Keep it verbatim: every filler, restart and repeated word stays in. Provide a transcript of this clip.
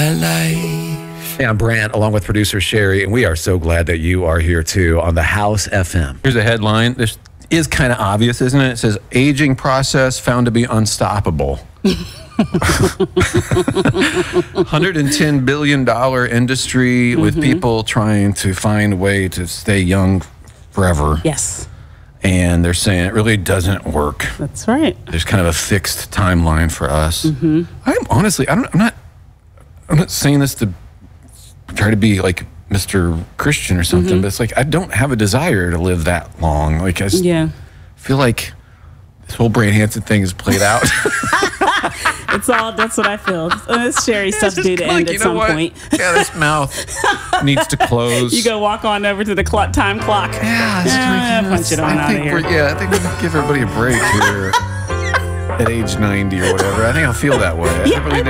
my life. Hey, I'm Brant, along with producer Sherry, and we are so glad that you are here too on the House F M. Here's a headline. This is kind of obvious, isn't it? It says, aging process found to be unstoppable. one hundred ten billion dollars industry with mm-hmm. people trying to find a way to stay young forever. Yes. And they're saying it really doesn't work. That's right. There's kind of a fixed timeline for us. Mm-hmm. I'm honestly, I don't, I'm not, I'm not saying this to try to be like Mister Christian or something, mm-hmm. but it's like I don't have a desire to live that long. Like I just yeah. feel like this whole Brant Hansen thing is played out. It's all, that's what I feel. This Sherry yeah, stuff due to end at some what? point. Yeah, this mouth needs to close. You go walk on over to the clock, time clock. Yeah, yeah punch it on I out think of here. We're, yeah, I think we can give everybody a break here at age ninety or whatever. I think I'll feel that way. Yeah, I really